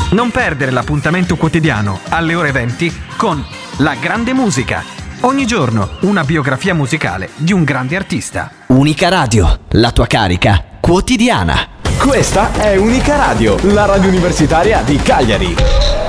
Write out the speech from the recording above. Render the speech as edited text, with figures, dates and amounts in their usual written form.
Non perdere l'appuntamento quotidiano alle ore 20 con La Grande Musica. Ogni giorno una biografia musicale di un grande artista. Unica Radio, la tua carica quotidiana. Questa è Unica Radio, la radio universitaria di Cagliari.